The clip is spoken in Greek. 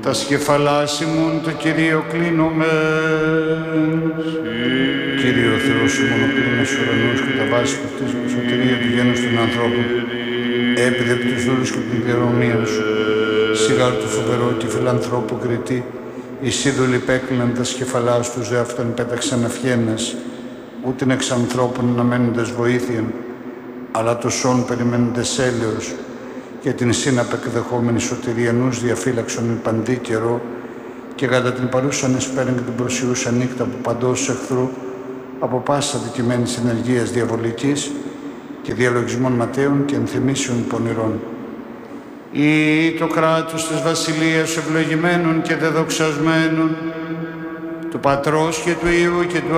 Τα σκεφαλάς ημών το Κυρίο κλείνομεν. Κύριε ο Θεός ημών ο κλείνες ουρανούς και τα βάση που χτίζουν σωτηρία του γένους των ανθρώπων. Έπειδε από τους δούλους και την κληρονομία σου. Σιγά του φοβερό και φιλανθρώπου κριτή. Οι σύδουλοι πέκλυναν τα σκεφαλά τους δε αυτόν πέταξαν αυχένας. Ούτιν εξ ανθρώπων αναμένοντες βοήθειαν, αλλά το σών περιμένοντες έλεος. Και την σύναπ εκδεχόμενη σωτηριανούς διαφύλαξον εν παντή καιρό και κατά την παρούσαν εσπέραν και την προσιούσα νύχτα από παντός εχθρού, από πάσα δικημένης ενεργείας διαβολικής και διαλογισμών ματέων και ενθυμίσεων πονηρών. Ή το κράτος της βασιλείας ευλογημένων και δεδοξασμένων, του Πατρός και του Υιού και του